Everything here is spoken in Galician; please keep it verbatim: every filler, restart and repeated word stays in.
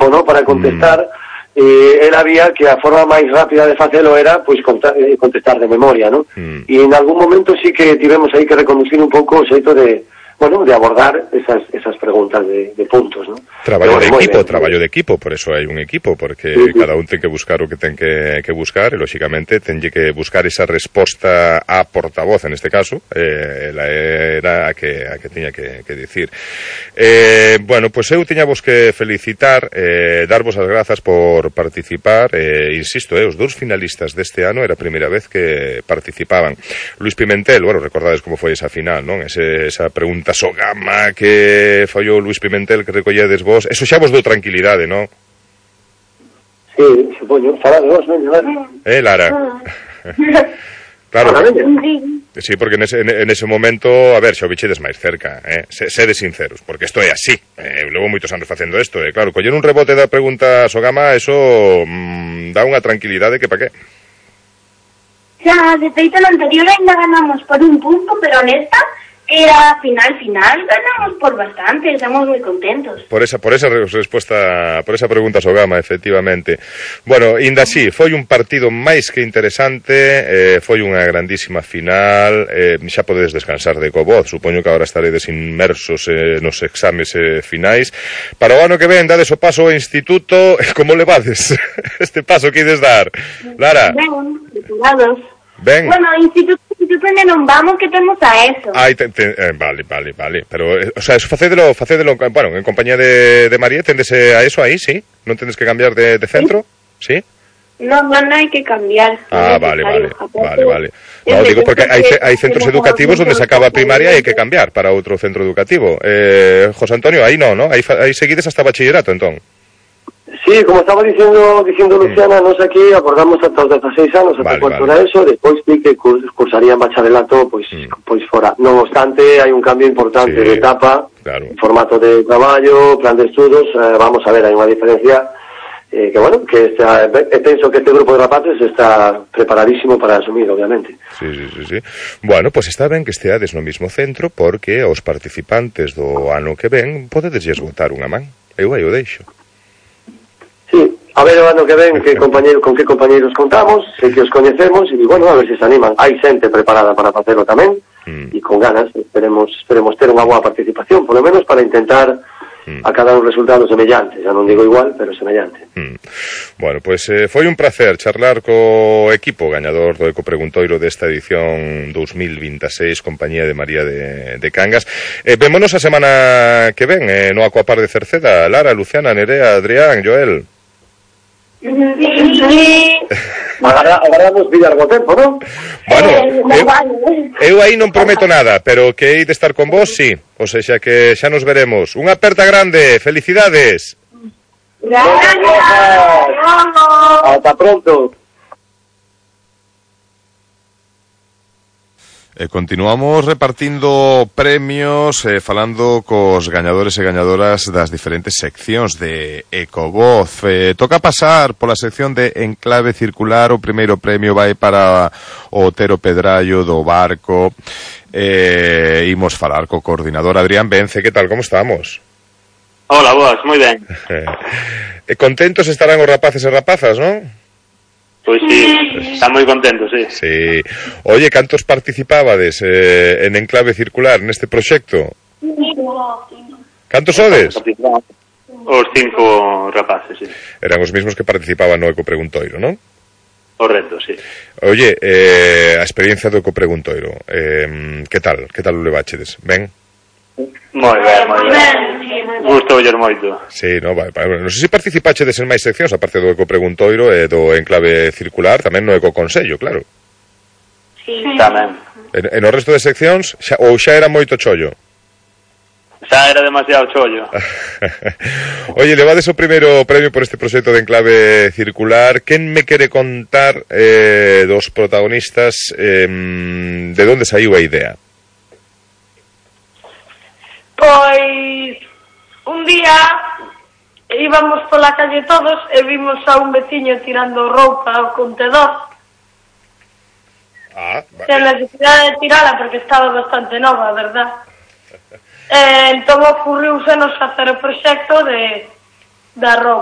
tempo, no, para contestar, mm. eh, el había que a forma máis rápida de facelo era, pois, eh, contestar de memoria, no? Mm. E en algún momento sí que tivemos aí que reconducir un pouco o xeito de, bueno, de abordar esas, esas preguntas de, de puntos, ¿no? Traballo bueno, de equipo, bien, traballo de equipo, por eso hai un equipo, porque sí, sí. cada un ten que buscar o que ten que, que buscar, e, lóxicamente, tenlle que buscar esa resposta a portavoz, en este caso, eh, ela era a que, a que tiña que, que dicir. Eh, bueno, pois pues eu tiñavos que felicitar, eh, darvos as grazas por participar, eh, insisto, eh, os dous finalistas deste ano era a primeira vez que participaban. Luis Pimentel, bueno, recordades como foi esa final, non? Ese, esa pregunta Sogama que fallou Luis Pimentel, que recolledes vos, eso xa vos dou tranquilidade, non? Sí, supoño, falad vos, non? Eh, Lara? Claro, sí, porque nese, en ese momento, a ver, xa o bichedes máis cerca, eh? Sede sinceros, porque isto é así, eh? Levo moitos anos facendo isto, eh? Claro, coller un rebote da pregunta Sogama, eso mmm, dá unha tranquilidade que pa qué? Xa, de feito, no anterior ainda ganamos por un punto, pero nesta era final, final, ganamos por bastante, estamos moi contentos. Por esa, por esa resposta, por esa pregunta Sogama, efectivamente. Bueno, inda así, foi un partido máis que interesante, eh, foi unha grandísima final, eh, xa podedes descansar de covoz, supoño que agora estaredes inmersos eh, nos exames eh, finais. Para o ano que ven, dades o paso ao instituto, como levades este paso que ides dar? Lara? Ben, preparados. Ben. Bueno, instituto, instituto non vamos, que temos a eso. Ai, te, te, eh, vale, vale, vale. Pero, eh, o sea, eso facédelo, facédelo, bueno, en compañía de, de María, tendese a eso aí, sí? Non tendes que cambiar de, de centro? Sí? No, no, non hai que cambiar. Ah, vale, vale, vale, vale. No, digo porque hai, hai centros educativos onde se acaba a primaria e hai que cambiar para outro centro educativo. Eh, José Antonio, aí non, ¿no? Aí, aí seguides hasta bachillerato, entón. Sí, como estaba diciendo diciendo Luciana, mm. nos aquí acordamos ata os dezasseis anos, ata vale, cuarto vale. Eso, depois sí que cursarían bacharelato, pois mm. pois fora. Non obstante, hai un cambio importante sí, de etapa, claro. Formato de traballo, plan de estudos, eh, vamos a ver, hai unha diferencia eh, que, bueno, que está, eh, penso que este grupo de rapaces está preparadísimo para asumir, obviamente. Sí, sí, sí, sí. Bueno, pois pues está ben que esteades no mismo centro, porque os participantes do ano que ven podedesles botar unha man. Eu aí o deixo. Sí, a ver o ano que ven que compañeiro, con que compañeiros contamos, sei que os coñecemos e, bueno, a ver se se animan. Hai xente preparada para facelo tamén mm. e con ganas, esperemos esperemos ter unha boa participación, polo menos para intentar mm. acadar un resultado semellante, xa non digo igual, pero semellante. Mm. Bueno, pois pues, eh, foi un placer charlar co equipo gañador do Ecopreguntoiro desta edición dos mil veintiséis, compañía de María de, de Cangas. Eh, vémonos a semana que ven, eh, no Aquapar de Cerceda. Lara, Luciana, Nerea, Adrián, Joel. Sí. Agardamos pillar bo tempo, non? Bueno, eu, eu aí non prometo nada, pero que hei de estar con vos, sí. O sea, que xa nos veremos. Unha aperta grande, felicidades. Gracias. Hasta pronto. E continuamos repartindo premios, eh, falando cos gañadores e gañadoras das diferentes seccións de Ecovoz. Eh, toca pasar pola sección de Enclave Circular. O primeiro premio vai para o Otero Pedrallo do Barco. Eh, imos falar co coordinador Adrián Vence. Que tal, como estamos? Hola, boas, moi ben. E contentos estarán os rapaces e rapazas, non? Pois sí, está moi contento, sí. Sí. Oye, cantos participabades eh, en Enclave Circular neste proxecto? Cantos sodes? Os cinco rapaces, sí. Eran os mesmos que participaban no Ecopreguntoiro, non? Correcto, sí. Oye, eh, a experiencia do Ecopreguntoiro, eh, que tal? Que tal o levachedes? Ben? Moi ben, moi ben. Gusto oller moito. Sí, no, vai, vai. Non sei se participachedes en máis seccións, aparte do Ecopreguntoiro e do Enclave Circular, tamén no Ecoconsello, claro. Sí. Tamén. En, en o resto de seccións, xa, ou xa era moito chollo? Xa era demasiado chollo. Oye, levades o primeiro premio por este proxecto de Enclave Circular. Quen me quere contar eh, dos protagonistas eh, de onde saiu a idea? Pois un día íbamos pola calle todos e vimos a un veciño tirando roupa ao contedor. Ah, vale. Sen necesidade de tirala porque estaba bastante nova, verdad? E entón ocurriusenos facer o proxecto de da roupa.